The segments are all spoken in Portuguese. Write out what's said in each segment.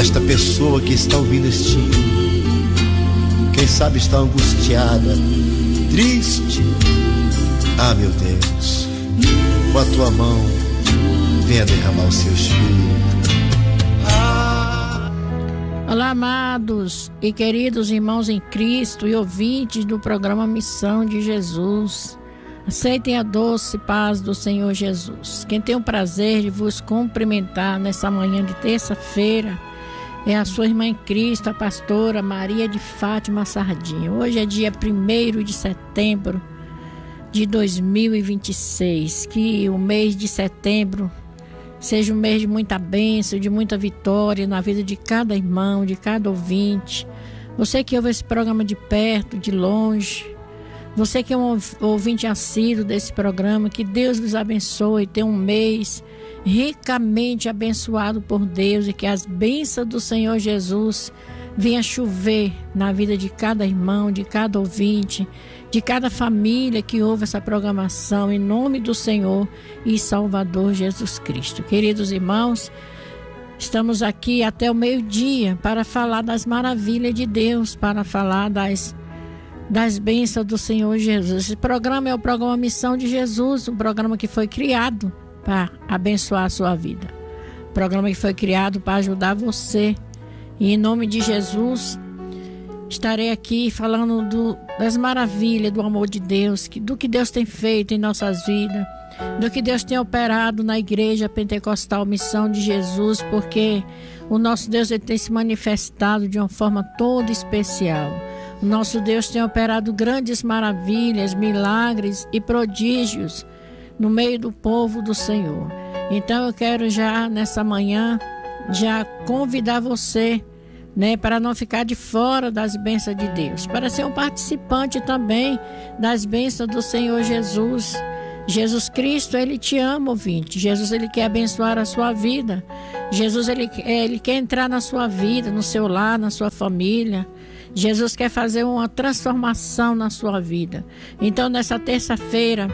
esta pessoa que está ouvindo este hino, quem sabe está angustiada, triste. Ah, meu Deus, com a tua mão venha derramar o seu espírito. Olá, amados e queridos irmãos em Cristo e ouvintes do programa Missão de Jesus. Aceitem a doce paz do Senhor Jesus. Quem tem o prazer de vos cumprimentar nessa manhã de terça-feira é a sua irmã em Cristo, a pastora Maria de Fátima Sardinha. Hoje é dia 1º de setembro de 2026. Que o mês de setembro seja um mês de muita bênção, de muita vitória na vida de cada irmão, de cada ouvinte. Você que ouve esse programa de perto, de longe, você que é um ouvinte assíduo desse programa, que Deus vos abençoe, tenha um mês ricamente abençoado por Deus e que as bênçãos do Senhor Jesus venham chover na vida de cada irmão, de cada ouvinte, de cada família que ouve essa programação, em nome do Senhor e Salvador Jesus Cristo. Queridos irmãos, estamos aqui até o meio-dia para falar das maravilhas de Deus, para falar das bênçãos do Senhor Jesus. Esse programa é o programa Missão de Jesus, um programa que foi criado para abençoar a sua vida. Um programa que foi criado para ajudar você. E em nome de Jesus, estarei aqui falando das maravilhas do amor de Deus, do que Deus tem feito em nossas vidas, do que Deus tem operado na Igreja Pentecostal Missão de Jesus, porque o nosso Deus ele tem se manifestado de uma forma toda especial. O nosso Deus tem operado grandes maravilhas, milagres e prodígios no meio do povo do Senhor. Então eu quero já nessa manhã já convidar você, para não ficar de fora das bênçãos de Deus, para ser um participante também das bênçãos do Senhor Jesus. Jesus Cristo, Ele te ama, ouvinte. Jesus, Ele quer abençoar a sua vida. Jesus, Ele quer entrar na sua vida, no seu lar, na sua família. Jesus quer fazer uma transformação na sua vida. Então, nessa terça-feira,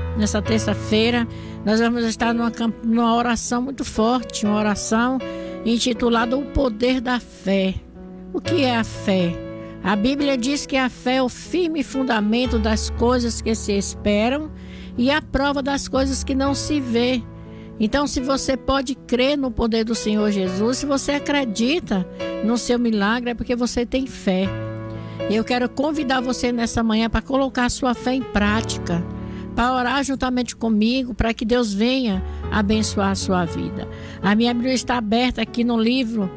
nós vamos estar numa oração muito forte, uma oração intitulada O Poder da Fé. O que é a fé? A Bíblia diz que a fé é o firme fundamento das coisas que se esperam e a prova das coisas que não se vê. Então, se você pode crer no poder do Senhor Jesus, se você acredita no seu milagre, é porque você tem fé. E eu quero convidar você nessa manhã para colocar a sua fé em prática, para orar juntamente comigo, para que Deus venha abençoar a sua vida. A minha Bíblia está aberta aqui no livro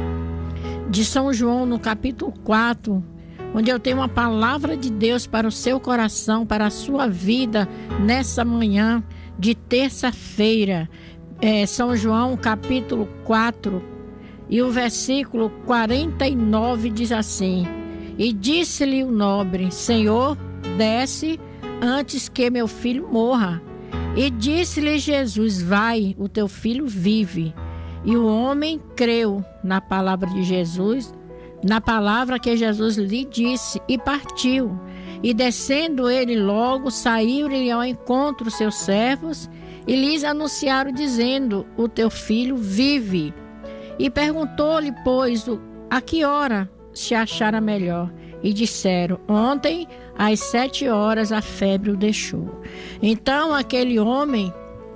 de São João, no capítulo 4, onde eu tenho uma palavra de Deus para o seu coração, para a sua vida, nessa manhã de terça-feira. São João, capítulo 4, e o versículo 49 diz assim: E disse-lhe o nobre: Senhor, desce antes que meu filho morra. E disse-lhe Jesus: Vai, o teu filho vive. E o homem creu na palavra de Jesus, na palavra que Jesus lhe disse, e partiu. E descendo ele logo, saíram-lhe ao encontro seus servos, e lhes anunciaram, dizendo: O teu filho vive. E perguntou-lhe, pois, a que hora se achara melhor? E disseram: Ontem, às 7 horas, a febre o deixou. Então, aquele homem,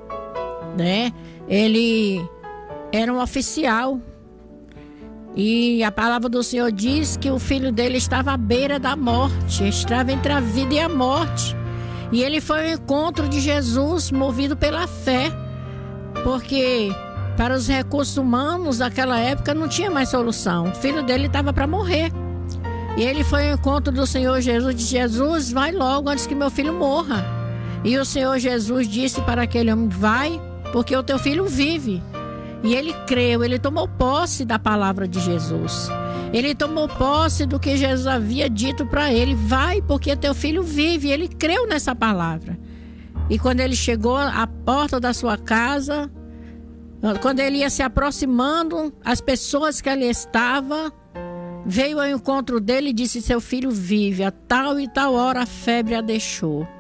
ele era um oficial. E a palavra do Senhor diz que o filho dele estava à beira da morte, estava entre a vida e a morte. E ele foi ao encontro de Jesus, movido pela fé, porque para os recursos humanos daquela época não tinha mais solução. O filho dele estava para morrer. E ele foi ao encontro do Senhor Jesus e disse: Jesus, vai logo antes que meu filho morra. E o Senhor Jesus disse para aquele homem: Vai, porque o teu filho vive. E ele creu, ele tomou posse da palavra de Jesus. Ele tomou posse do que Jesus havia dito para ele: Vai, porque teu filho vive. E ele creu nessa palavra. E quando ele chegou à porta da sua casa, quando ele ia se aproximando, as pessoas que ali estavam, veio ao encontro dele e disse: Seu filho vive. A tal e tal hora a febre a deixou.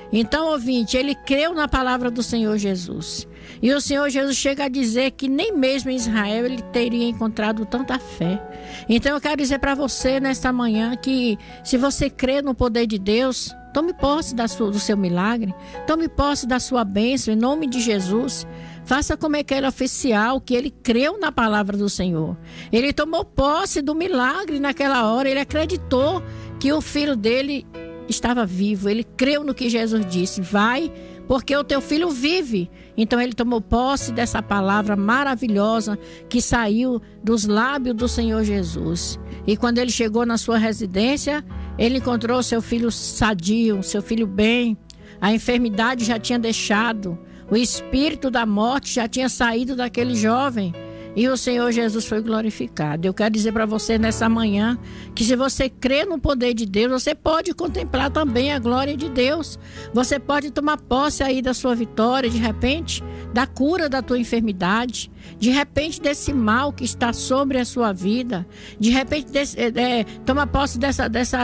Então, ouvinte, ele creu na palavra do Senhor Jesus. E o Senhor Jesus chega a dizer que nem mesmo em Israel ele teria encontrado tanta fé. Então eu quero dizer para você nesta manhã que se você crê no poder de Deus, tome posse do seu milagre, tome posse da sua bênção em nome de Jesus. Faça como aquele oficial que ele creu na palavra do Senhor. Ele tomou posse do milagre naquela hora, ele acreditou que o filho dele estava vivo. Ele creu no que Jesus disse: vai, porque o teu filho vive. Então ele tomou posse dessa palavra maravilhosa que saiu dos lábios do Senhor Jesus. E quando ele chegou na sua residência, ele encontrou seu filho sadio, seu filho bem. A enfermidade já tinha deixado, o espírito da morte já tinha saído daquele jovem. E o Senhor Jesus foi glorificado. Eu quero dizer para você nessa manhã que se você crê no poder de Deus, você pode contemplar também a glória de Deus. Você pode tomar posse aí da sua vitória, de repente, da cura da tua enfermidade, de repente desse mal que está sobre a sua vida, de repente toma posse dessa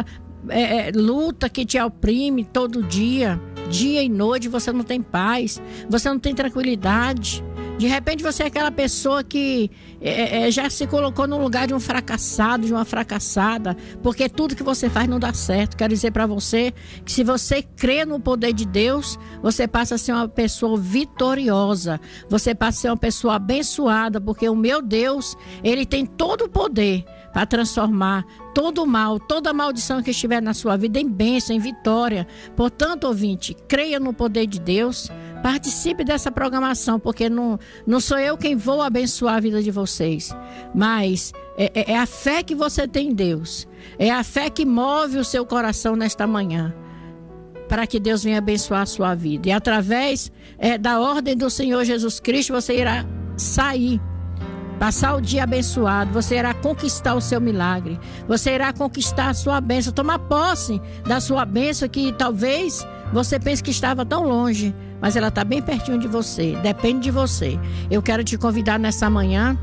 luta que te oprime todo dia, dia e noite. Você não tem paz, você não tem tranquilidade. De repente você é aquela pessoa que já se colocou no lugar de um fracassado, de uma fracassada, porque tudo que você faz não dá certo. Quero dizer para você que se você crê no poder de Deus, você passa a ser uma pessoa vitoriosa, você passa a ser uma pessoa abençoada, porque o meu Deus, ele tem todo o poder para transformar todo o mal, toda a maldição que estiver na sua vida em bênção, em vitória. Portanto, ouvinte, creia no poder de Deus, participe dessa programação, porque não sou eu quem vou abençoar a vida de vocês, mas é a fé que você tem em Deus, é a fé que move o seu coração nesta manhã, para que Deus venha abençoar a sua vida. E através da ordem do Senhor Jesus Cristo, você irá sair, passar o dia abençoado, você irá conquistar o seu milagre, você irá conquistar a sua bênção, tomar posse da sua bênção que talvez você pense que estava tão longe, mas ela está bem pertinho de você, depende de você. Eu quero te convidar nessa manhã,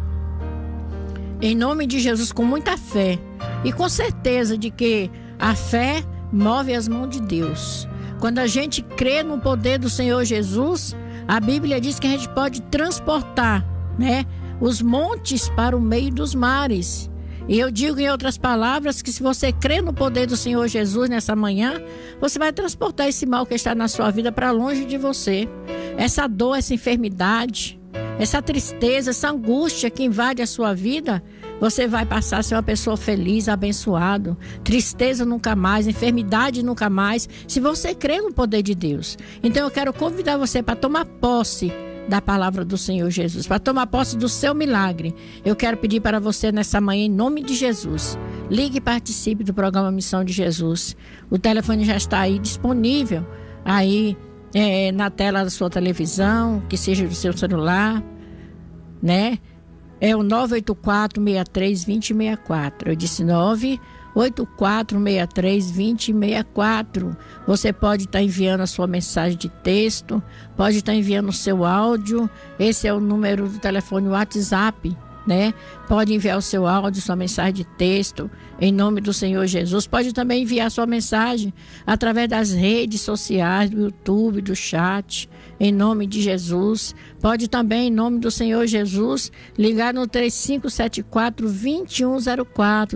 em nome de Jesus, com muita fé e com certeza de que a fé move as mãos de Deus. Quando a gente crê no poder do Senhor Jesus, a Bíblia diz que a gente pode transportar, os montes para o meio dos mares. E eu digo em outras palavras que se você crê no poder do Senhor Jesus nessa manhã, você vai transportar esse mal que está na sua vida para longe de você. Essa dor, essa enfermidade, essa tristeza, essa angústia que invade a sua vida, você vai passar a ser uma pessoa feliz, abençoado. Tristeza nunca mais, enfermidade nunca mais, se você crê no poder de Deus. Então eu quero convidar você para tomar posse da palavra do Senhor Jesus, para tomar posse do seu milagre. Eu quero pedir para você nessa manhã, em nome de Jesus, ligue e participe do programa Missão de Jesus. O telefone já está aí disponível, aí na tela da sua televisão, que seja do seu celular, é o 984-63-2064. Eu disse 984-63-2064. Você pode estar enviando a sua mensagem de texto, pode estar enviando o seu áudio. Esse é o número do telefone WhatsApp, Pode enviar o seu áudio, sua mensagem de texto, em nome do Senhor Jesus. Pode também enviar sua mensagem através das redes sociais, do YouTube, do chat, em nome de Jesus. Pode também, em nome do Senhor Jesus, ligar no 3574-2104,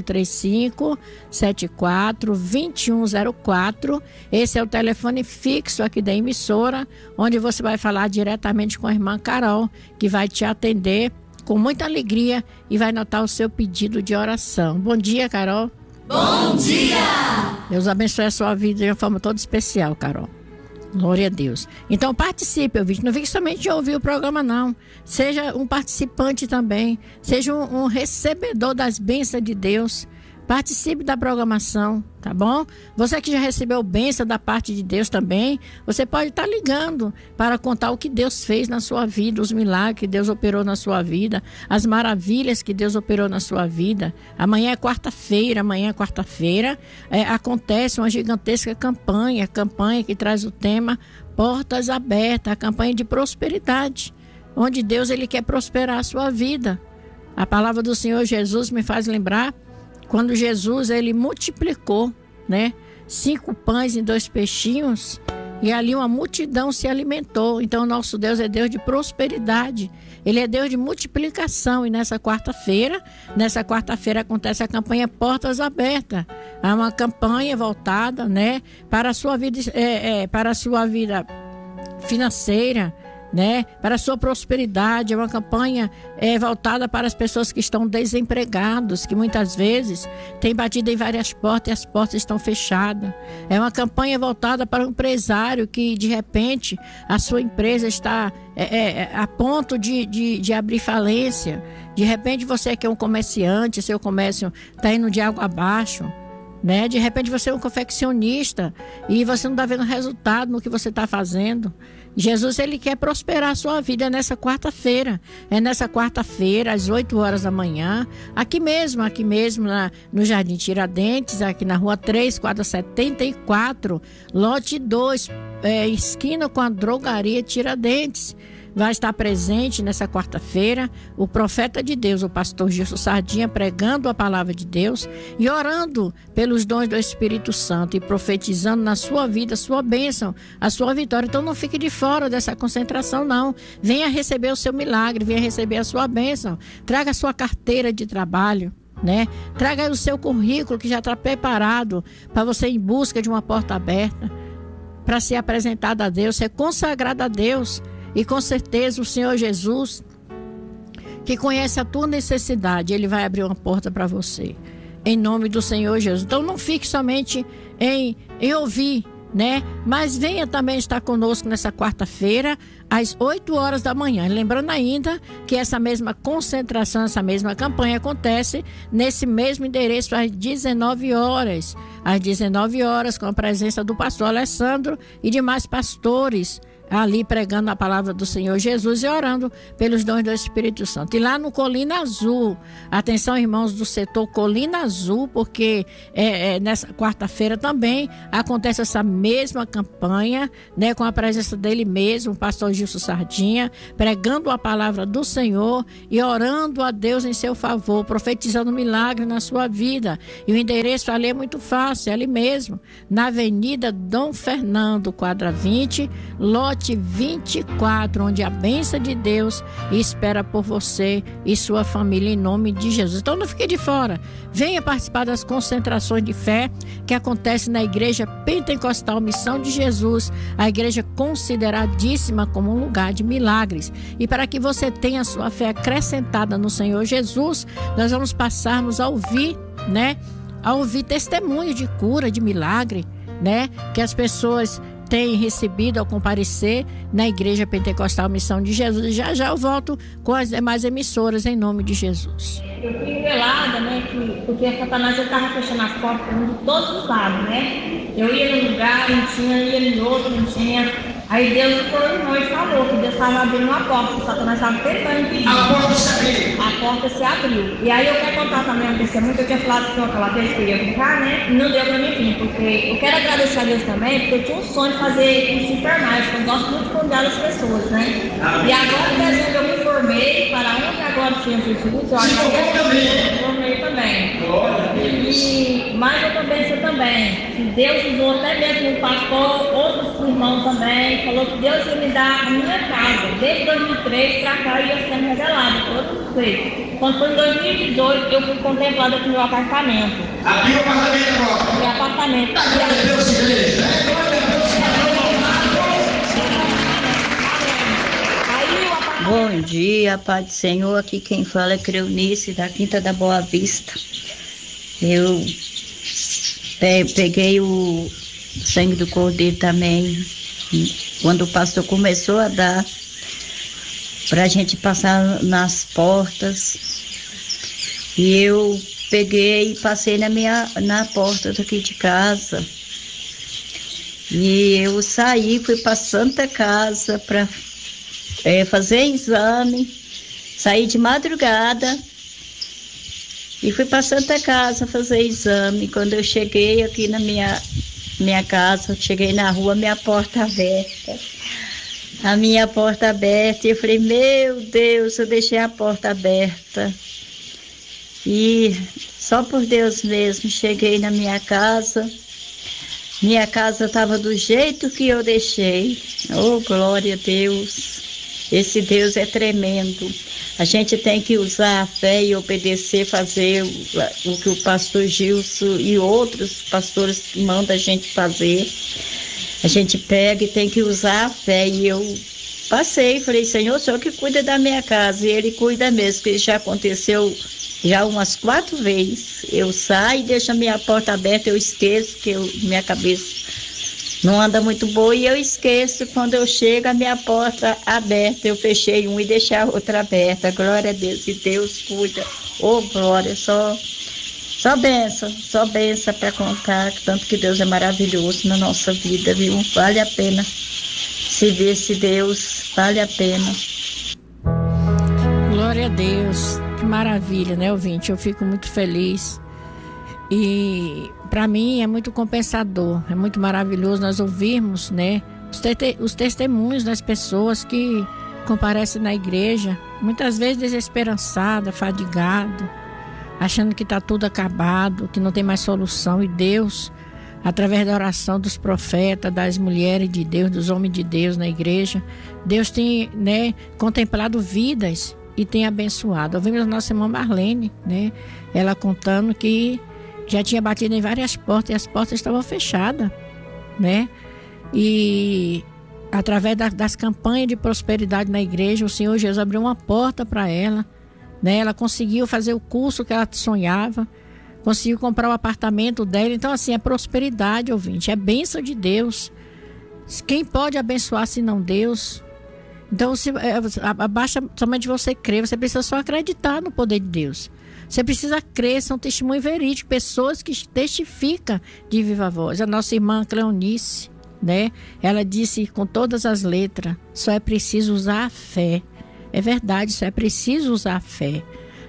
3574-2104. Esse é o telefone fixo aqui da emissora, onde você vai falar diretamente com a irmã Carol, que vai te atender com muita alegria e vai anotar o seu pedido de oração. Bom dia, Carol. Bom dia! Deus abençoe a sua vida de uma forma toda especial, Carol. Glória a Deus. Então participe, ouvinte. Não fique somente de ouvir o programa, não. Seja um participante também. Seja um recebedor das bênçãos de Deus. Participe da programação, tá bom? Você que já recebeu bênção da parte de Deus também, você pode estar ligando para contar o que Deus fez na sua vida, os milagres que Deus operou na sua vida, as maravilhas que Deus operou na sua vida. Amanhã é quarta-feira, acontece uma gigantesca campanha que traz o tema Portas Abertas, a campanha de prosperidade, onde Deus ele quer prosperar a sua vida. A palavra do Senhor Jesus me faz lembrar quando Jesus ele multiplicou, 5 pães e 2 peixinhos, e ali uma multidão se alimentou. Então, nosso Deus é Deus de prosperidade. Ele é Deus de multiplicação. E nessa quarta-feira acontece a campanha Portas Abertas. É uma campanha voltada, né, para a sua vida, para a sua vida financeira, né, para a sua prosperidade. É uma campanha voltada para as pessoas que estão desempregados, que muitas vezes têm batido em várias portas e as portas estão fechadas. É uma campanha voltada para um empresário que de repente a sua empresa está a ponto de abrir falência. De repente você que é um comerciante, seu comércio está indo de água abaixo, né? De repente você é um confeccionista e você não está vendo resultado no que você está fazendo. Jesus, ele quer prosperar a sua vida. É nessa quarta-feira, às 8 horas da manhã, aqui mesmo no Jardim Tiradentes, aqui na rua 3, quadra 74, lote 2, esquina com a drogaria Tiradentes. Vai estar presente nessa quarta-feira o profeta de Deus, o pastor Gilson Sardinha, pregando a palavra de Deus e orando pelos dons do Espírito Santo e profetizando na sua vida a sua bênção, a sua vitória. Então não fique de fora dessa concentração, não. Venha receber o seu milagre, venha receber a sua bênção. Traga a sua carteira de trabalho, né? Traga o seu currículo que já está preparado para você ir em busca de uma porta aberta, para ser apresentado a Deus, ser consagrado a Deus. E com certeza o Senhor Jesus, que conhece a tua necessidade, Ele vai abrir uma porta para você. Em nome do Senhor Jesus. Então não fique somente em ouvir, né? Mas venha também estar conosco nessa quarta-feira, às 8 horas da manhã. Lembrando ainda que essa mesma concentração, essa mesma campanha acontece nesse mesmo endereço às 19 horas. Às 19 horas, com a presença do pastor Alessandro e demais pastores, ali pregando a palavra do Senhor Jesus e orando pelos dons do Espírito Santo. E lá no Colina Azul, atenção irmãos do setor Colina Azul, porque nessa quarta-feira também acontece essa mesma campanha, né, com a presença dele mesmo, o pastor Gilson Sardinha, pregando a palavra do Senhor e orando a Deus em seu favor, profetizando milagre na sua vida. E o endereço ali é muito fácil, é ali mesmo, na Avenida Dom Fernando, quadra 20, lote 24, onde a bênção de Deus espera por você e sua família, em nome de Jesus. Então não fique de fora, venha participar das concentrações de fé que acontecem na Igreja Pentecostal Missão de Jesus, a igreja consideradíssima como um lugar de milagres. E para que você tenha a sua fé acrescentada no Senhor Jesus, nós vamos passarmos a ouvir, né, a ouvir testemunhos de cura, de milagre, né, que as pessoas têm recebido ao comparecer na Igreja Pentecostal Missão de Jesus. E já eu volto com as demais emissoras, em nome de Jesus. Eu fui revelada, né, porque Satanás estava fechando as portas de todos os lados, né? Eu ia num lugar, não tinha, ia no outro, não tinha. Aí Deus foi e falou que Deus estava abrindo uma porta, que Satanás estava tentando impedir. A porta se abriu. A porta se abriu. E aí eu quero contar também um testemunho que eu tinha falado com aquela vez que eu ia brincar, né? E não deu para mim vir, porque eu quero agradecer a Deus também, porque eu tinha um sonho de fazer curso de enfermagem, eu gosto muito de cuidar das pessoas, né? E agora, em dezembro, eu me formei para onde agora tinha Jesus, eu formei também. Mas eu também sou também. Deus usou até mesmo um pastor, outros irmãos também, falou que Deus ia me dar a minha casa. Desde 2003 para cá ia sendo revelado, todos os vezes. Quando foi em 2018, eu fui contemplada com o meu apartamento. Abriu o apartamento agora? Meu apartamento. Deus, igreja. Bom dia, Pai do Senhor. Aqui quem fala é Creunice, da Quinta da Boa Vista. Eu peguei o sangue do Cordeiro também, quando o pastor começou a dar para a gente passar nas portas. E eu peguei e passei na porta daqui de casa. E eu saí, fui para Santa Casa para fazer exame, saí de madrugada e fui para Santa Casa fazer exame. Quando eu cheguei aqui na minha casa, cheguei na rua, minha porta aberta. A minha porta aberta, e eu falei, meu Deus, eu deixei a porta aberta. E só por Deus mesmo, cheguei na minha casa, minha casa estava do jeito que eu deixei. Oh, glória a Deus. Esse Deus é tremendo. A gente tem que usar a fé e obedecer, fazer o que o pastor Gilson e outros pastores mandam a gente fazer. A gente pega e tem que usar a fé. E eu passei, falei, Senhor, o Senhor que cuida da minha casa. E Ele cuida mesmo, porque já aconteceu já umas 4 vezes. Eu saio e deixo a minha porta aberta, eu esqueço, que minha cabeça não anda muito boa, e eu esqueço, quando eu chego, a minha porta aberta, eu fechei uma e deixei a outra aberta. Glória a Deus, e Deus cuida. Oh, glória, só benção para contar, tanto que Deus é maravilhoso na nossa vida, viu? Vale a pena se ver esse Deus, vale a pena. Glória a Deus, que maravilha, né, ouvinte? Eu fico muito feliz. E para mim é muito compensador, é muito maravilhoso nós ouvirmos, né, os testemunhos das pessoas que comparecem na igreja, muitas vezes desesperançada, fadigado, achando que está tudo acabado, que não tem mais solução. E Deus, através da oração dos profetas, das mulheres de Deus, dos homens de Deus na igreja, Deus tem, né, contemplado vidas e tem abençoado. Ouvimos a nossa irmã Marlene, né, ela contando que já tinha batido em várias portas e as portas estavam fechadas, né? E através das campanhas de prosperidade na igreja, o Senhor Jesus abriu uma porta para ela, né? Ela conseguiu fazer o curso que ela sonhava, conseguiu comprar o apartamento dela. Então, assim, é prosperidade, ouvinte, é bênção de Deus. Quem pode abençoar se não Deus? Então, basta somente você crer, você precisa só acreditar no poder de Deus. Você precisa crer, são testemunhos verídicos, pessoas que testificam de viva voz. A nossa irmã Cleonice, né? Ela disse com todas as letras, só é preciso usar a fé. É verdade, só é preciso usar a fé.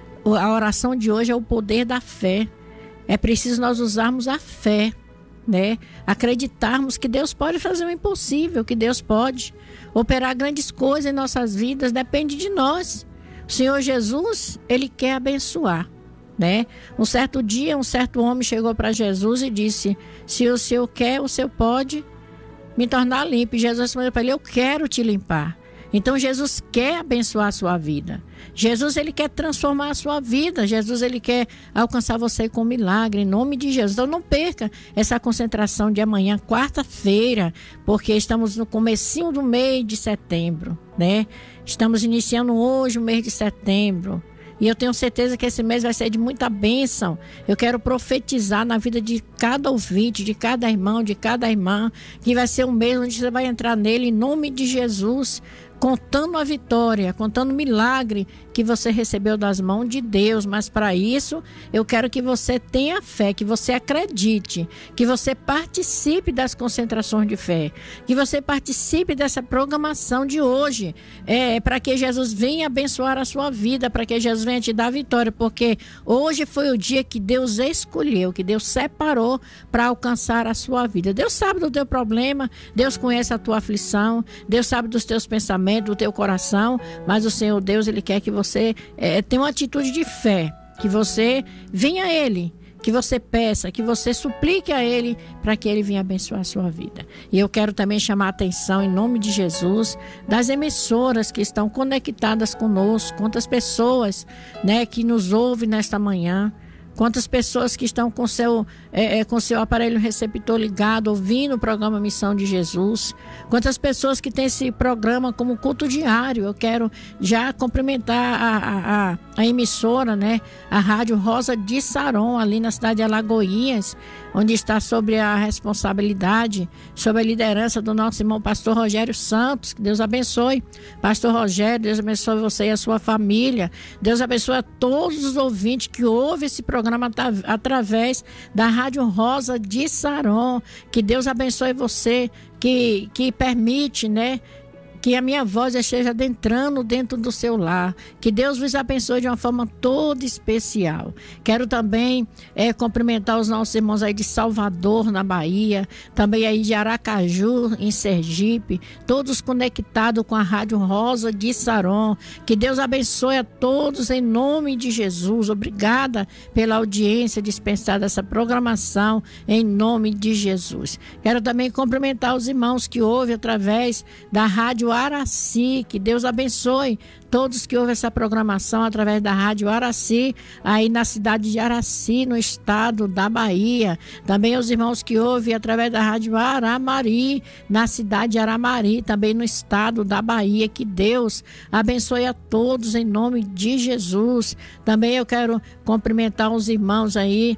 A oração de hoje é o poder da fé. É preciso nós usarmos a fé, né? Acreditarmos que Deus pode fazer o impossível, que Deus pode operar grandes coisas em nossas vidas, depende de nós. O Senhor Jesus, Ele quer abençoar, né? Um certo dia, um certo homem chegou para Jesus e disse, se o Senhor quer, o Senhor pode me tornar limpo. E Jesus falou para ele, eu quero te limpar. Então Jesus quer abençoar a sua vida. Jesus, Ele quer transformar a sua vida. Jesus, Ele quer alcançar você com milagre, em nome de Jesus. Então não perca essa concentração de amanhã, quarta-feira, porque estamos no comecinho do mês de setembro, né? Estamos iniciando hoje o mês de setembro. E eu tenho certeza que esse mês vai ser de muita bênção. Eu quero profetizar na vida de cada ouvinte, de cada irmão, de cada irmã, que vai ser um mês onde você vai entrar nele em nome de Jesus, contando a vitória, contando o milagre que você recebeu das mãos de Deus. Mas para isso, eu quero que você tenha fé, que você acredite, que você participe das concentrações de fé, que você participe dessa programação de hoje, para que Jesus venha abençoar a sua vida, para que Jesus venha te dar vitória, porque hoje foi o dia que Deus escolheu, que Deus separou para alcançar a sua vida. Deus sabe do teu problema, Deus conhece a tua aflição, Deus sabe dos teus pensamentos, do teu coração, mas o Senhor Deus, Ele quer que você tenha uma atitude de fé, que você venha a Ele, que você peça, que você suplique a Ele para que Ele venha abençoar a sua vida. E eu quero também chamar a atenção, em nome de Jesus, das emissoras que estão conectadas conosco, quantas pessoas, né, que nos ouvem nesta manhã, quantas pessoas que estão com seu aparelho receptor ligado, ouvindo o programa Missão de Jesus. Quantas pessoas que têm esse programa como culto diário. Eu quero já cumprimentar a emissora, né? A Rádio Rosa de Saron, ali na cidade de Alagoinhas, onde está sobre a responsabilidade, sobre a liderança do nosso irmão pastor Rogério Santos. Que Deus abençoe. Pastor Rogério, Deus abençoe você e a sua família. Deus abençoe a todos os ouvintes que ouvem esse programa através da Rádio Rosa de Saron. Que Deus abençoe você, que permite, né, que a minha voz esteja adentrando dentro do seu lar. Que Deus vos abençoe de uma forma toda especial. Quero também cumprimentar os nossos irmãos aí de Salvador, na Bahia, também aí de Aracaju, em Sergipe, todos conectados com a Rádio Rosa de Saron. Que Deus abençoe a todos em nome de Jesus. Obrigada pela audiência dispensada dessa programação em nome de Jesus. Quero também cumprimentar os irmãos que ouvem através da Rádio Araci. Que Deus abençoe todos que ouvem essa programação através da Rádio Araci, aí na cidade de Araci, no estado da Bahia. Também os irmãos que ouvem através da Rádio Aramari, na cidade de Aramari, também no estado da Bahia. Que Deus abençoe a todos em nome de Jesus. Também eu quero cumprimentar os irmãos aí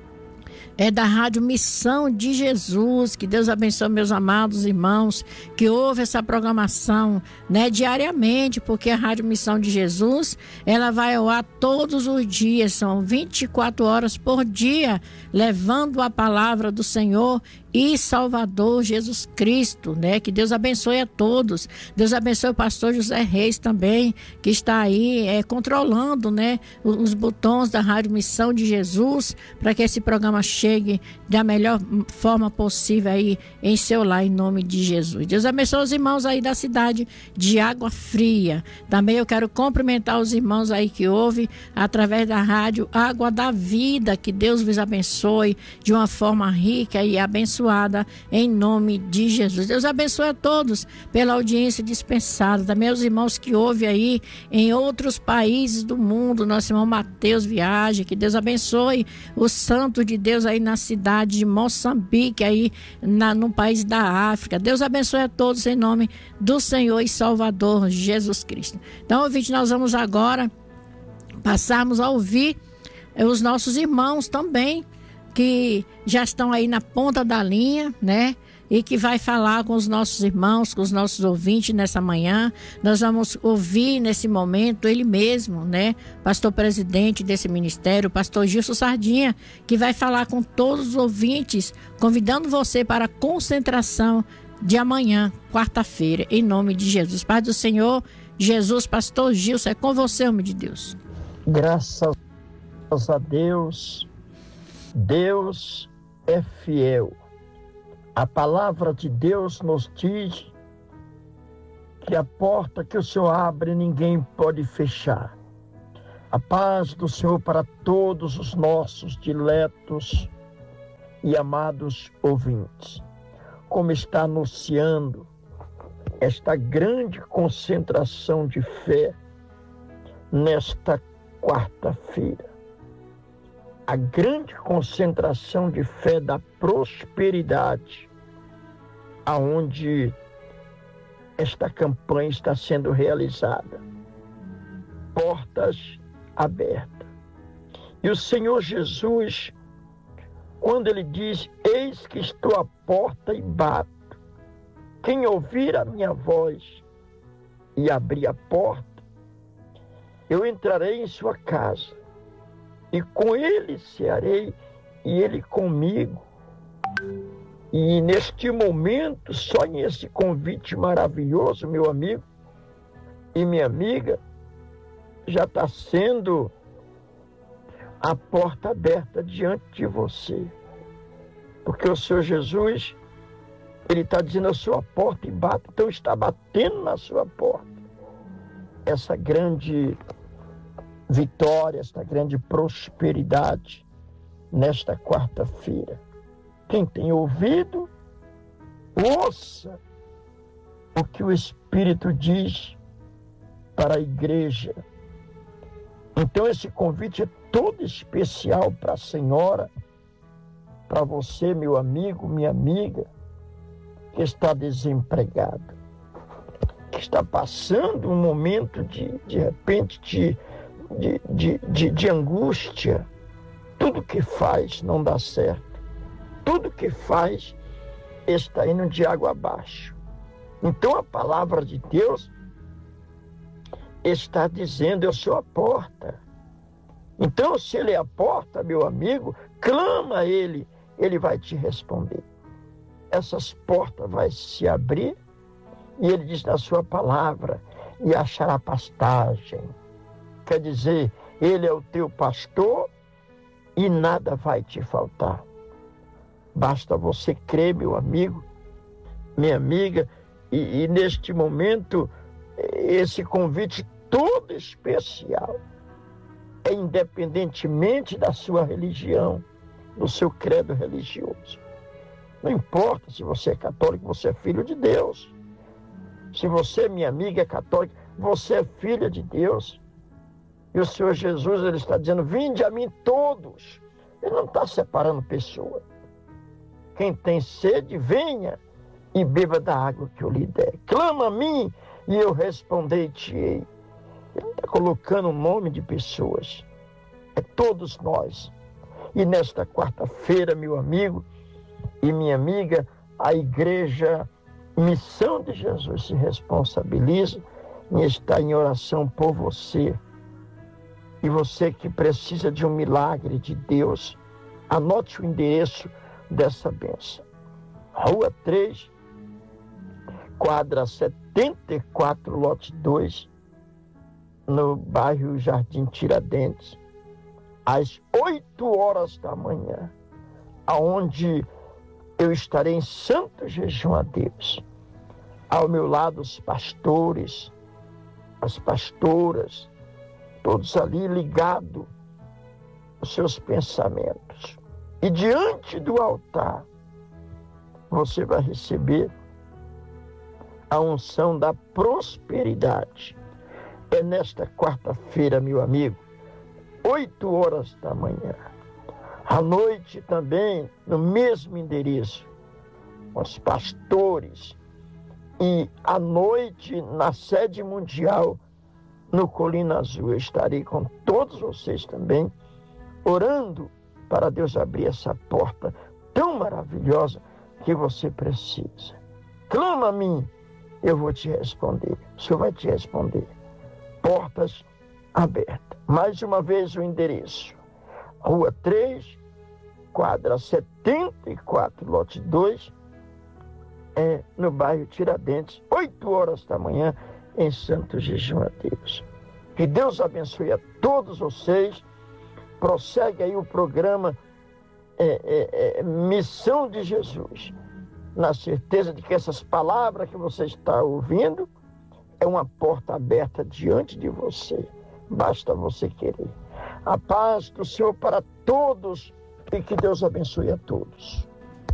da Rádio Missão de Jesus. Que Deus abençoe meus amados irmãos que ouvem essa programação, né, diariamente, porque a Rádio Missão de Jesus, ela vai ao ar todos os dias, são 24 horas por dia, levando a palavra do Senhor e Salvador Jesus Cristo, né? Que Deus abençoe a todos. Deus abençoe o pastor José Reis também, que está aí controlando, né, os botões da Rádio Missão de Jesus, para que esse programa chegue da melhor forma possível aí em seu lar, em nome de Jesus. Deus abençoe os irmãos aí da cidade de Água Fria. Também eu quero cumprimentar os irmãos aí que ouvem através da rádio Água da Vida. Que Deus vos abençoe de uma forma rica e abençoada em nome de Jesus. Deus abençoe a todos pela audiência dispensada. Também os irmãos que ouvem aí em outros países do mundo, nosso irmão Mateus Viagem. Que Deus abençoe o santo de Deus aí na cidade de Moçambique, aí no país da África. Deus abençoe a todos em nome do Senhor e Salvador Jesus Cristo. Então, ouvinte, nós vamos agora passarmos a ouvir os nossos irmãos também, que já estão aí na ponta da linha, né? E que vai falar com os nossos irmãos, com os nossos ouvintes nessa manhã. Nós vamos ouvir nesse momento ele mesmo, né? Pastor presidente desse ministério, o pastor Gilson Sardinha, que vai falar com todos os ouvintes, convidando você para a concentração de amanhã, quarta-feira, em nome de Jesus. Pai do Senhor Jesus, pastor Gilson, é com você, homem de Deus. Graças a Deus. Deus é fiel. A palavra de Deus nos diz que a porta que o Senhor abre, ninguém pode fechar. A paz do Senhor para todos os nossos diletos e amados ouvintes. Como está anunciando esta grande concentração de fé nesta quarta-feira. A grande concentração de fé da prosperidade, aonde esta campanha está sendo realizada. Portas abertas. E o Senhor Jesus, quando ele diz: eis que estou à porta e bato, quem ouvir a minha voz e abrir a porta, eu entrarei em sua casa, e com ele cearei, e ele comigo. E neste momento, só nesse convite maravilhoso, meu amigo e minha amiga, já está sendo a porta aberta diante de você. Porque o Senhor Jesus, ele está dizendo: a sua porta e bate. Então está batendo na sua porta essa grande vitória, esta grande prosperidade nesta quarta-feira. Quem tem ouvido, ouça o que o Espírito diz para a igreja. Então esse convite é todo especial para a senhora, para você, meu amigo, minha amiga, que está desempregado, que está passando um momento de repente de angústia. Tudo que faz não dá certo. Tudo que faz está indo de água abaixo. Então a palavra de Deus está dizendo: eu sou a porta. Então, se ele é a porta, meu amigo, clama a ele, ele vai te responder. Essas portas vão se abrir E ele diz na sua palavra, e achará pastagem. Quer dizer, ele é o teu pastor e nada vai te faltar. Basta você crer, meu amigo, minha amiga, e neste momento, esse convite todo especial, é independentemente da sua religião, do seu credo religioso. Não importa se você é católico, você é filho de Deus. Se você, minha amiga, é católica, você é filha de Deus. E o Senhor Jesus, ele está dizendo, vinde a mim todos. Ele não está separando pessoa. Quem tem sede, venha e beba da água que eu lhe der. Clama a mim e eu respondei-te-ei. Ele está colocando o nome de pessoas. É todos nós. E nesta quarta-feira, meu amigo e minha amiga, a Igreja Missão de Jesus se responsabiliza em estar em oração por você. E você que precisa de um milagre de Deus, anote o endereço dessa bênção. Rua 3, quadra 74, lote 2, no bairro Jardim Tiradentes, às 8 horas da manhã, aonde eu estarei em santo jejum a Deus. Ao meu lado os pastores, as pastoras, todos ali ligados aos seus pensamentos. E diante do altar, você vai receber a unção da prosperidade. É nesta quarta-feira, meu amigo, 8 horas da manhã. À noite também, no mesmo endereço, os pastores. E à noite, na sede mundial, no Colina Azul, eu estarei com todos vocês também, orando para Deus abrir essa porta tão maravilhosa que você precisa. Clama a mim, eu vou te responder. O Senhor vai te responder. Portas abertas. Mais uma vez o endereço. Rua 3, quadra 74, lote 2, no bairro Tiradentes, 8 horas da manhã, em santo jejum a Deus. Que Deus abençoe a todos vocês. Prossegue aí o programa Missão de Jesus, na certeza de que essas palavras que você está ouvindo é uma porta aberta diante de você. Basta você querer. A paz do Senhor para todos e que Deus abençoe a todos.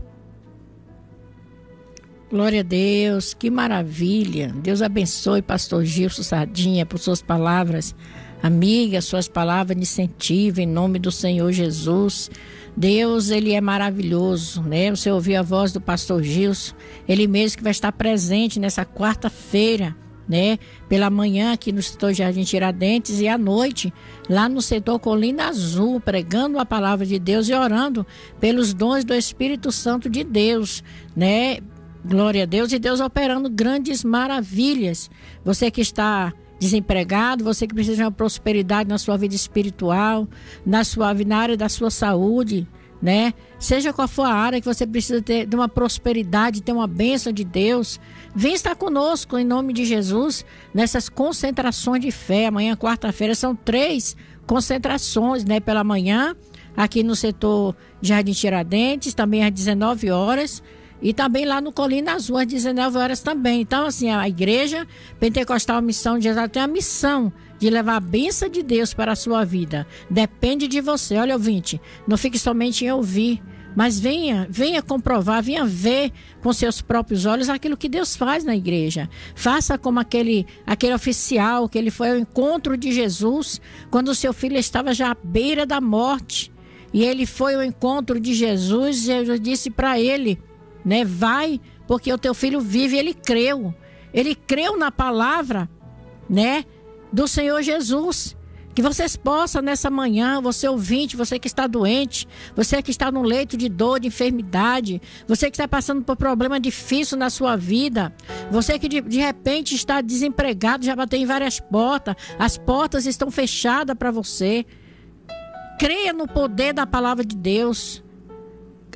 Glória a Deus, que maravilha. Deus abençoe pastor Gilson Sardinha por suas palavras amigas, suas palavras de incentivo em nome do Senhor Jesus. Deus, ele é maravilhoso, né? Você ouviu a voz do pastor Gilson, ele mesmo que vai estar presente nessa quarta-feira, né? Pela manhã aqui no setor Jardim Tiradentes e à noite lá no setor Colina Azul, pregando a palavra de Deus e orando pelos dons do Espírito Santo de Deus, né? Glória a Deus, e Deus operando grandes maravilhas. Você que está desempregado, você que precisa de uma prosperidade na sua vida espiritual, na área da sua saúde, né? Seja qual for a área que você precisa ter de uma prosperidade, ter uma bênção de Deus, vem estar conosco em nome de Jesus nessas concentrações de fé. Amanhã, quarta-feira, são 3 concentrações, né? Pela manhã, aqui no setor Jardim Tiradentes, também às 19 horas. E também lá no Colina Azul, às 19 horas também. Então, assim, a Igreja Pentecostal Missão de Jesus tem a missão de levar a bênção de Deus para a sua vida. Depende de você. Olha, ouvinte, não fique somente em ouvir, mas venha comprovar, venha ver com seus próprios olhos aquilo que Deus faz na igreja. Faça como aquele oficial que ele foi ao encontro de Jesus, quando o seu filho estava já à beira da morte. E ele foi ao encontro de Jesus e Jesus disse para ele, né, vai, porque o teu filho vive. Ele creu na palavra, né, do Senhor Jesus. Que vocês possam nessa manhã, você ouvinte, você que está doente, você que está no leito de dor, de enfermidade, você que está passando por problema difícil na sua vida, você que de repente está desempregado, já bateu em várias portas, as portas estão fechadas para você. Creia no poder da palavra de Deus.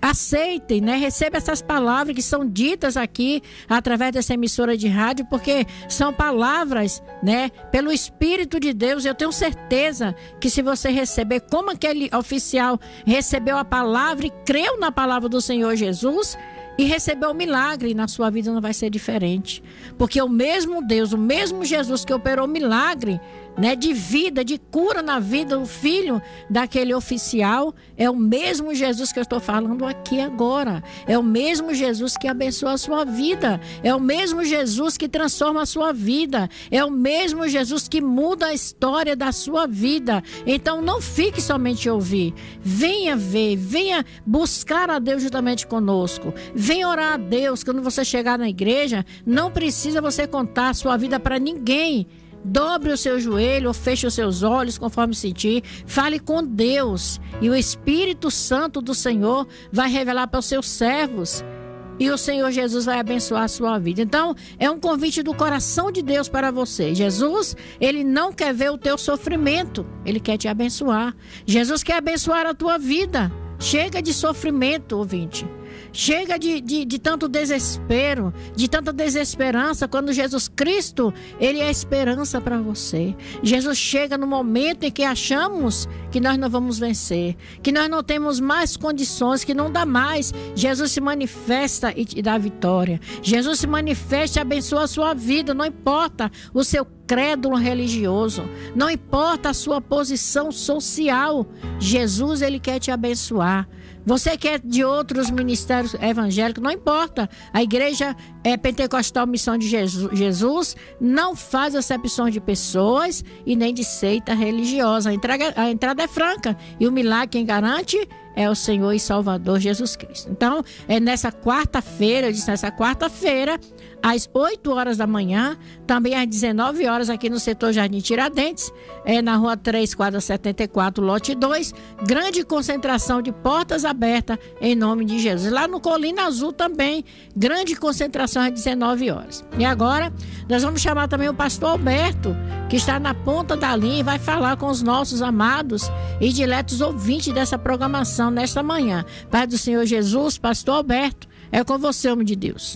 aceitem, né? Receba essas palavras que são ditas aqui através dessa emissora de rádio, porque são palavras, né, pelo Espírito de Deus. Eu tenho certeza que se você receber como aquele oficial recebeu a palavra e creu na palavra do Senhor Jesus e recebeu o milagre, na sua vida não vai ser diferente, porque o mesmo Deus, o mesmo Jesus que operou milagre, né, de vida, de cura na vida do filho daquele oficial, é o mesmo Jesus que eu estou falando aqui agora. É o mesmo Jesus que abençoa a sua vida. É o mesmo Jesus que transforma a sua vida. É o mesmo Jesus que muda a história da sua vida. Então não fique somente a ouvir. Venha ver, venha buscar a Deus juntamente conosco. Venha orar a Deus. Quando você chegar na igreja, não precisa você contar a sua vida para ninguém. Dobre o seu joelho ou feche os seus olhos conforme sentir. Fale com Deus e o Espírito Santo do Senhor vai revelar para os seus servos. E o Senhor Jesus vai abençoar a sua vida. Então, é um convite do coração de Deus para você. Jesus, Ele não quer ver o teu sofrimento. Ele quer te abençoar. Jesus quer abençoar a tua vida. Chega de sofrimento, ouvinte. Chega de tanto desespero, de tanta desesperança, quando Jesus Cristo, Ele é a esperança para você. Jesus chega no momento em que achamos que nós não vamos vencer, que nós não temos mais condições, que não dá mais. Jesus se manifesta e te dá vitória. Jesus se manifesta e abençoa a sua vida, não importa o seu crédulo religioso, não importa a sua posição social. Jesus, Ele quer te abençoar. Você que é de outros ministérios evangélicos, não importa. A igreja Pentecostal Missão de Jesus não faz acepção de pessoas e nem de seita religiosa. A entrada é franca e o milagre quem garante é o Senhor e Salvador Jesus Cristo. Então, é nessa quarta-feira, eu disse nessa quarta-feira, às 8 horas da manhã, também às 19 horas aqui no setor Jardim Tiradentes, na rua 3, quadra 74, lote 2, grande concentração de portas abertas em nome de Jesus. Lá no Colina Azul também, grande concentração às 19 horas. E agora, nós vamos chamar também o pastor Alberto, que está na ponta da linha e vai falar com os nossos amados e diletos ouvintes dessa programação nesta manhã. Pai do Senhor Jesus, pastor Alberto, é com você, homem de Deus.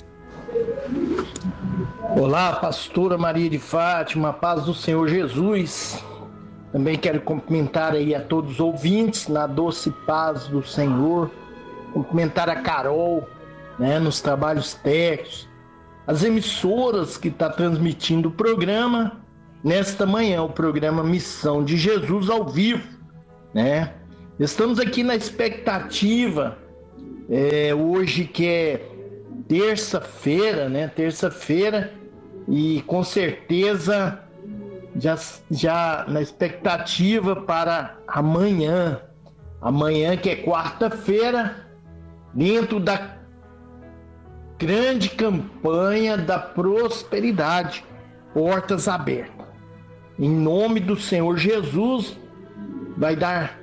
Olá, pastora Maria de Fátima, paz do Senhor Jesus. Também quero cumprimentar aí a todos os ouvintes na doce paz do Senhor. Cumprimentar a Carol, né, nos trabalhos técnicos, as emissoras que estão transmitindo o programa nesta manhã, o programa Missão de Jesus ao vivo, né? Estamos aqui na expectativa, hoje que é terça-feira, né? Terça-feira, e com certeza já na expectativa para amanhã que é quarta-feira, dentro da grande campanha da prosperidade, portas abertas. Em nome do Senhor Jesus, vai dar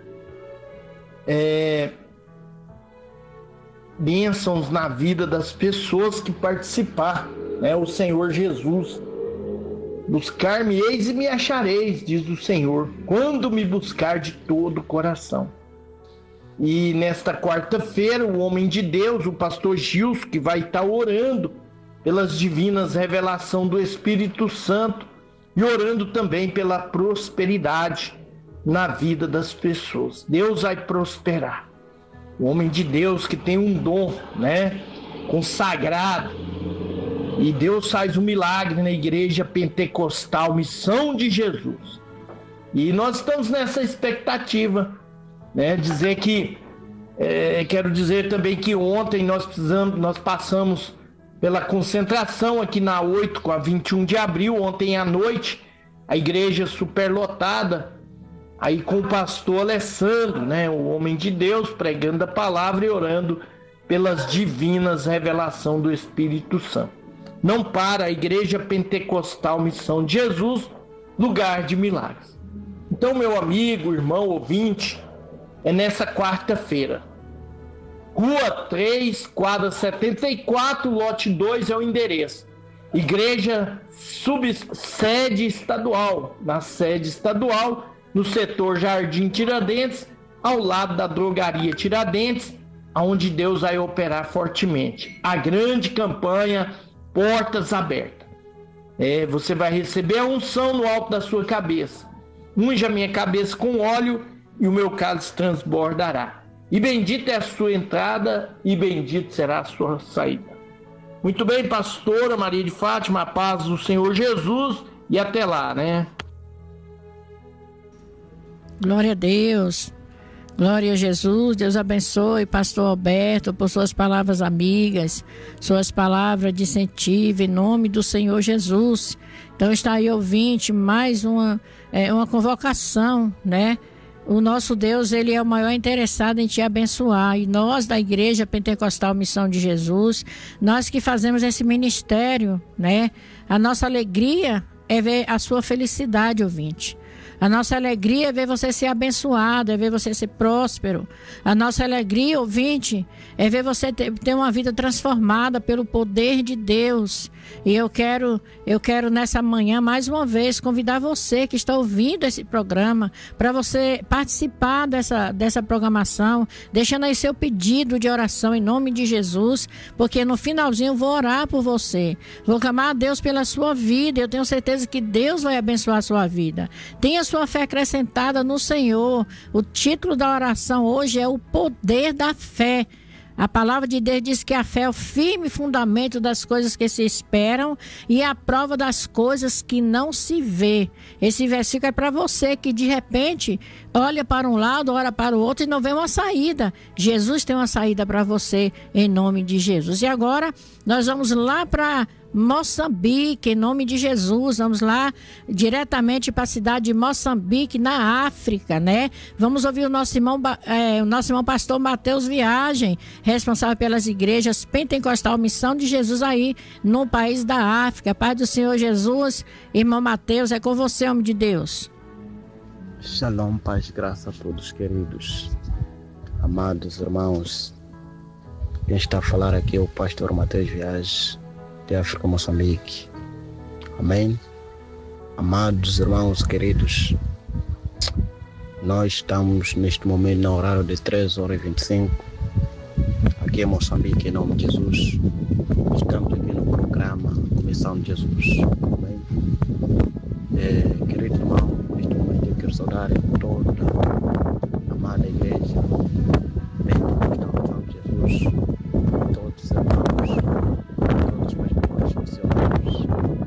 bênçãos na vida das pessoas que participar, né? O Senhor Jesus: buscar-me-eis e me achareis, diz o Senhor, quando me buscar de todo o coração. E nesta quarta-feira, o homem de Deus, o pastor Gilson, que vai estar orando pelas divinas revelações do Espírito Santo e orando também pela prosperidade na vida das pessoas. Deus vai prosperar. O homem de Deus que tem um dom, né, consagrado, e Deus faz um milagre na igreja pentecostal Missão de Jesus. E nós estamos nessa expectativa, né, quero dizer também que ontem nós passamos pela concentração aqui na 8 com a 21 de abril, ontem à noite, a igreja superlotada, aí com o pastor Alessandro, né, o homem de Deus, pregando a palavra e orando pelas divinas revelações do Espírito Santo. Não para a igreja pentecostal Missão de Jesus, lugar de milagres. Então, meu amigo, irmão, ouvinte, é nessa quarta-feira. Rua 3, quadra 74, lote 2 é o endereço. Igreja sede estadual, na sede estadual, no setor Jardim Tiradentes, ao lado da drogaria Tiradentes, onde Deus vai operar fortemente. A grande campanha Portas Abertas. Você vai receber a unção no alto da sua cabeça. Unja a minha cabeça com óleo e o meu cálice transbordará. E bendita é a sua entrada e bendito será a sua saída. Muito bem, pastora Maria de Fátima, a paz do Senhor Jesus e até lá, né? Glória a Deus. Glória a Jesus. Deus abençoe pastor Alberto por suas palavras amigas, suas palavras de incentivo em nome do Senhor Jesus. Então está aí, ouvinte, mais uma convocação, né? O nosso Deus, ele é o maior interessado em te abençoar. E nós da Igreja Pentecostal Missão de Jesus, nós que fazemos esse ministério, né? A nossa alegria é ver a sua felicidade, ouvinte. A nossa alegria é ver você ser abençoado, é ver você ser próspero. A nossa alegria, ouvinte, é ver você ter uma vida transformada pelo poder de Deus. E eu quero nessa manhã, mais uma vez, convidar você que está ouvindo esse programa, para você participar dessa programação, deixando aí seu pedido de oração em nome de Jesus, porque no finalzinho eu vou orar por você. Vou clamar a Deus pela sua vida. Eu tenho certeza que Deus vai abençoar a sua vida. Tenha sua fé acrescentada no Senhor. O título da oração hoje é o poder da fé. A palavra de Deus diz que a fé é o firme fundamento das coisas que se esperam e a prova das coisas que não se vê. Esse versículo é para você que de repente olha para um lado, olha para o outro e não vê uma saída. Jesus tem uma saída para você em nome de Jesus. E agora nós vamos lá para Moçambique, em nome de Jesus. Vamos lá diretamente para a cidade de Moçambique, na África, né? Vamos ouvir o nosso irmão pastor Mateus Viagem, responsável pelas igrejas Pentecostal Missão de Jesus aí no país da África. Pai do Senhor Jesus, irmão Mateus, é com você, homem de Deus. Shalom, paz e graça a todos, queridos, amados irmãos. Quem está a falar aqui é o pastor Mateus Viagem, de África, Moçambique. Amém. Amados irmãos queridos, nós estamos neste momento no horário de 13h25 aqui em Moçambique, em nome de Jesus. Estamos aqui no programa Missão de Jesus. Amém. Querido irmão, neste momento eu quero saudar toda a amada igreja Pentecostal Missão de Jesus, todos os irmãos, todos os pastores missionários,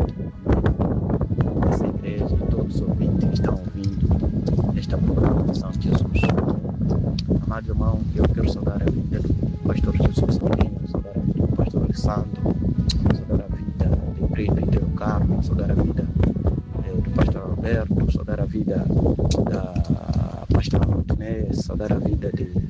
essa igreja e todos os ouvintes que estão ouvindo esta programação de Jesus. Amado irmão, eu quero saudar a vida do pastor Jesus Sabino, saudar a vida do pastor Alessandro, saudar a vida de Brito Inteiro Carmo, saudar a vida do pastor Alberto, saudar a vida da pastora Montenez, saudar a vida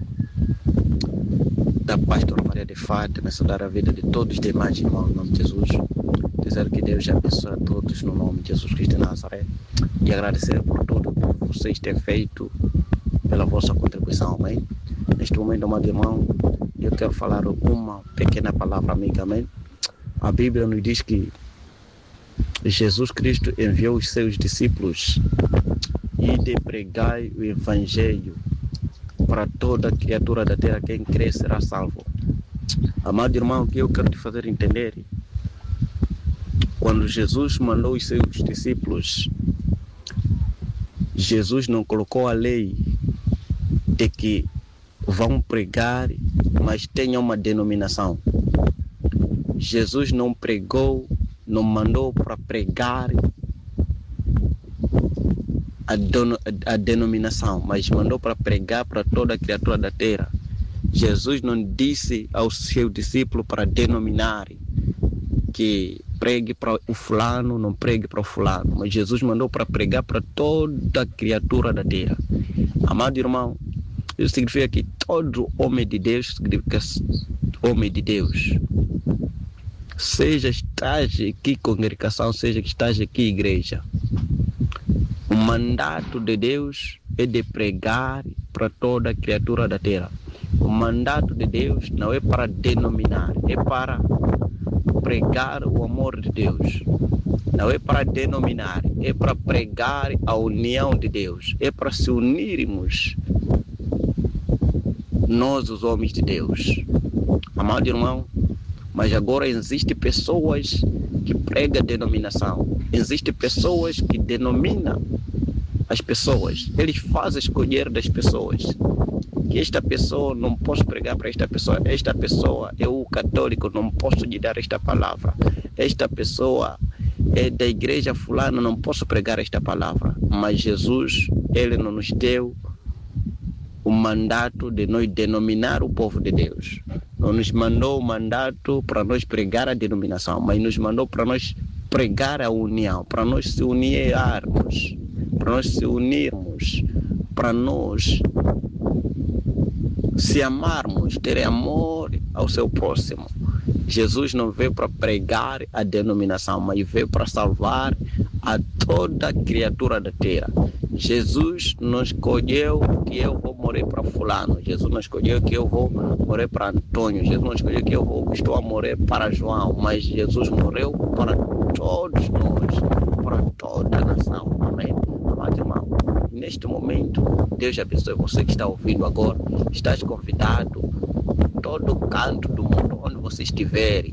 da pastora Maria de Fátima, saudar a vida de todos os demais irmãos no nome de Jesus. Dizer que Deus abençoe a todos no nome de Jesus Cristo de Nazaré e agradecer por tudo que vocês têm feito, pela vossa contribuição, amém? Neste momento, amado irmão, eu quero falar uma pequena palavra amiga, amém? A Bíblia nos diz que Jesus Cristo enviou os seus discípulos e de pregar o Evangelho para toda criatura da terra. Quem crê será salvo. Amado irmão, o que eu quero te fazer entender, quando Jesus mandou os seus discípulos, Jesus não colocou a lei de que vão pregar, mas tenha uma denominação. Jesus não pregou, não mandou para pregar a denominação, mas mandou para pregar para toda criatura da terra. Jesus não disse ao seu discípulo para denominar que pregue para o fulano, não pregue para o fulano, mas Jesus mandou para pregar para toda criatura da terra. Amado irmão, isso significa que todo homem de Deus significa homem de Deus. Seja estás aqui congregação, seja que estás aqui igreja, o mandato de Deus é de pregar para toda criatura da terra. O mandato de Deus não é para denominar, é para pregar o amor de Deus. Não é para denominar, é para pregar a união de Deus. É para se unirmos nós os homens de Deus. Amado irmão, mas agora existem pessoas que pregam denominação, existem pessoas que denominam as pessoas, eles fazem escolher das pessoas, que esta pessoa não posso pregar para esta pessoa é o católico, não posso lhe dar esta palavra, esta pessoa é da igreja fulana, não posso pregar esta palavra. Mas Jesus, ele não nos deu o mandato de nós denominar o povo de Deus, não nos mandou o mandato para nós pregar a denominação, mas nos mandou para nós pregar a união, para nós se unirmos, para nós se unirmos, para nós se amarmos, ter amor ao seu próximo. Jesus não veio para pregar a denominação, mas veio para salvar a toda criatura da terra. Jesus não escolheu que eu vou morrer para fulano, Jesus não escolheu que eu vou morrer para Antônio, Jesus não escolheu que eu estou a morrer para João, mas Jesus morreu para todos nós, para toda a nação. Amém? Amado irmão, neste momento, Deus abençoe você que está ouvindo agora. Estás convidado, todo canto do mundo, onde você estiver,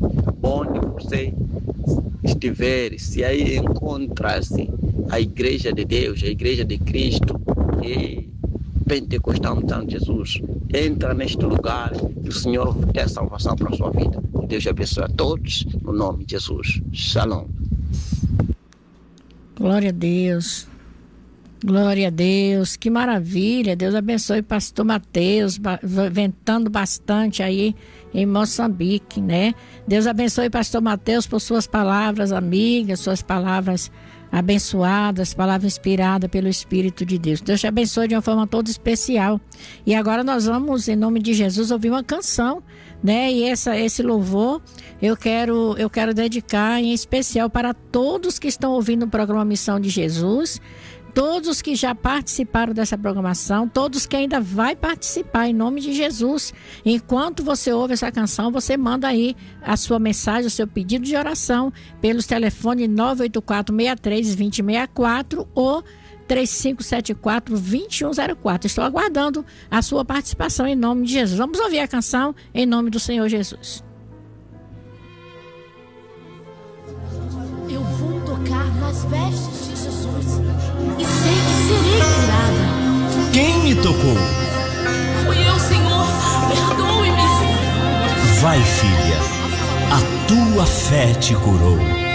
se aí encontra-se a igreja de Deus, a igreja de Cristo, e Pentecostal Unção de Jesus, entra neste lugar e o Senhor tem salvação para a sua vida. Deus abençoe a todos, no nome de Jesus. Shalom. Glória a Deus. Glória a Deus, que maravilha. Deus abençoe o pastor Mateus, ventando bastante aí em Moçambique, né? Deus abençoe o pastor Mateus por suas palavras amigas, suas palavras abençoadas, palavras inspiradas pelo Espírito de Deus. Deus te abençoe de uma forma toda especial. E agora nós vamos, em nome de Jesus, ouvir uma canção, né? E esse louvor eu quero dedicar em especial para todos que estão ouvindo o programa Missão de Jesus, todos que já participaram dessa programação, todos que ainda vai participar, em nome de Jesus. Enquanto você ouve essa canção, você manda aí a sua mensagem, o seu pedido de oração pelos telefones 984-63-2064 ou 3574-2104. Estou aguardando a sua participação em nome de Jesus. Vamos ouvir a canção em nome do Senhor Jesus. Eu vou tocar nas vestes de Jesus e sei que serei curada. Quem me tocou? Fui eu, Senhor. Perdoe-me. Vai, filha. A tua fé te curou.